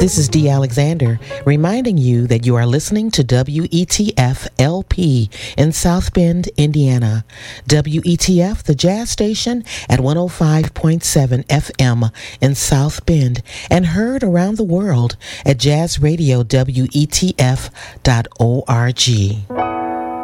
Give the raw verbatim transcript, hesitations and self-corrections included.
This is Dee Alexander reminding you that you are listening to W E T F L P in South Bend, Indiana. W E T F, the jazz station at one oh five point seven F M in South Bend, and heard around the world at jazz radio W E T F dot org.